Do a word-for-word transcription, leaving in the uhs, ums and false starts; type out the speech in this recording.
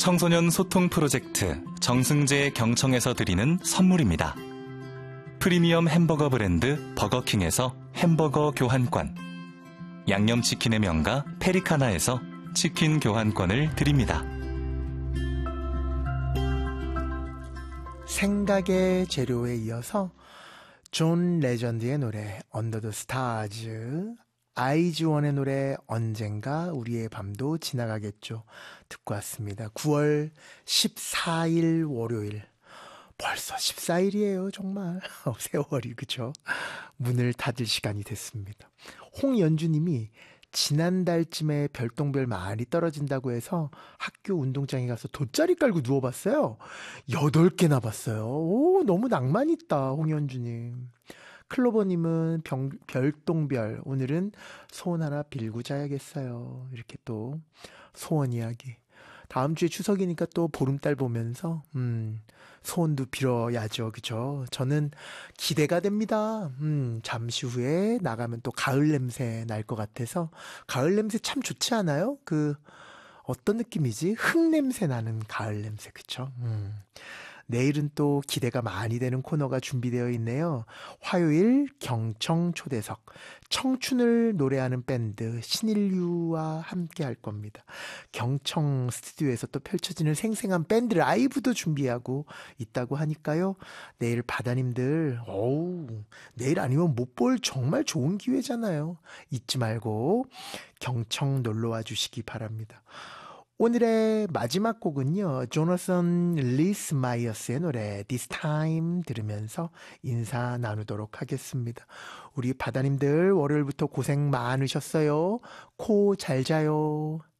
청소년 소통 프로젝트 정승재 경청에서 드리는 선물입니다. 프리미엄 햄버거 브랜드 버거킹에서 햄버거 교환권, 양념치킨의 명가 페리카나에서 치킨 교환권을 드립니다. 생각의 재료에 이어서 존 레전드의 노래 언더 더 스타즈, 아이즈원의 노래 언젠가 우리의 밤도 지나가겠죠 듣고 왔습니다. 구월 십사일 월요일, 벌써 십사일이에요 정말. 세월이 그죠? 문을 닫을 시간이 됐습니다. 홍연주님이 지난달쯤에 별똥별 많이 떨어진다고 해서 학교 운동장에 가서 돗자리 깔고 누워봤어요. 여덟 개나 봤어요. 오, 너무 낭만 있다 홍연주님. 클로버님은 병, 별똥별, 오늘은 소원 하나 빌고 자야겠어요. 이렇게 또 소원 이야기. 다음 주에 추석이니까 또 보름달 보면서 음, 소원도 빌어야죠. 그죠? 저는 기대가 됩니다. 음, 잠시 후에 나가면 또 가을 냄새 날 것 같아서. 가을 냄새 참 좋지 않아요? 그 어떤 느낌이지? 흙 냄새 나는 가을 냄새. 그쵸? 음. 내일은 또 기대가 많이 되는 코너가 준비되어 있네요. 화요일 경청 초대석, 청춘을 노래하는 밴드 신인류와 함께 할 겁니다. 경청 스튜디오에서 또 펼쳐지는 생생한 밴드 라이브도 준비하고 있다고 하니까요. 내일 바다님들, 어우, 내일 아니면 못 볼 정말 좋은 기회잖아요. 잊지 말고 경청 놀러와 주시기 바랍니다. 오늘의 마지막 곡은요, 조나선 리스 마이어스의 노래 This Time 들으면서 인사 나누도록 하겠습니다. 우리 바다님들 월요일부터 고생 많으셨어요. 코 잘 자요.